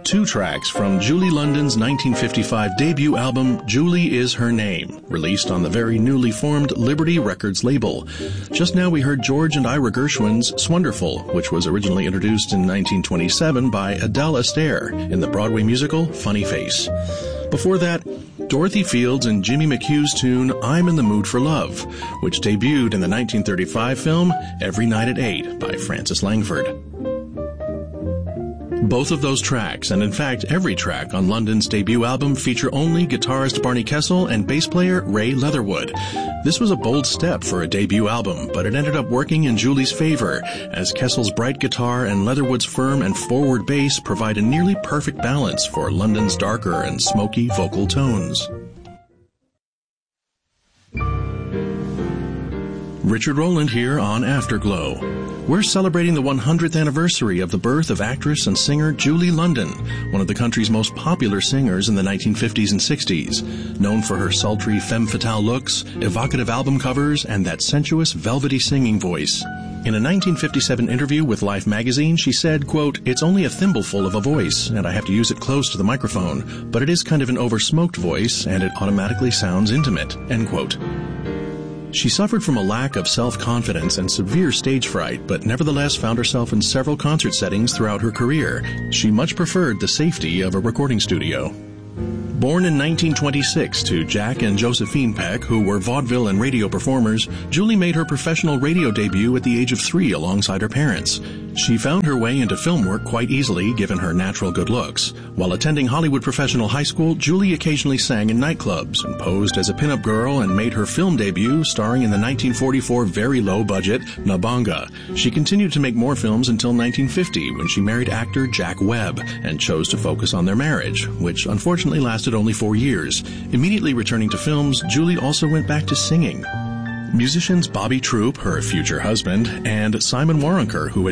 Two tracks from Julie London's 1955 debut album, Julie Is Her Name, released on the very newly formed Liberty Records label. Just now we heard George and Ira Gershwin's Swonderful, which was originally introduced in 1927 by Adele Astaire in the Broadway musical Funny Face. Before that, Dorothy Fields and Jimmy McHugh's tune I'm in the Mood for Love, which debuted in the 1935 film Every Night at 8 by Frances Langford. Both of those tracks, and in fact every track on London's debut album, feature only guitarist Barney Kessel and bass player Ray Leatherwood. This was a bold step for a debut album, but it ended up working in Julie's favor, as Kessel's bright guitar and Leatherwood's firm and forward bass provide a nearly perfect balance for London's darker and smoky vocal tones. Richard Rowland here on Afterglow. We're celebrating the 100th anniversary of the birth of actress and singer Julie London, one of the country's most popular singers in the 1950s and 60s, known for her sultry femme fatale looks, evocative album covers, and that sensuous, velvety singing voice. In a 1957 interview with Life magazine, she said, quote, "It's only a thimbleful of a voice, and I have to use it close to the microphone, but it is kind of an over-smoked voice, and it automatically sounds intimate," end quote. She suffered from a lack of self-confidence and severe stage fright, but nevertheless found herself in several concert settings throughout her career. She much preferred the safety of a recording studio. Born in 1926 to Jack and Josephine Peck, who were vaudeville and radio performers, Julie made her professional radio debut at the age of 3 alongside her parents. She found her way into film work quite easily, given her natural good looks. While attending Hollywood Professional High School, Julie occasionally sang in nightclubs and posed as a pinup girl and made her film debut starring in the 1944 very low-budget Nabanga. She continued to make more films until 1950, when she married actor Jack Webb and chose to focus on their marriage, which unfortunately lasted only 4 years. Immediately returning to films, Julie also went back to singing. Musicians Bobby Troup, her future husband, and Simon Waronker, who had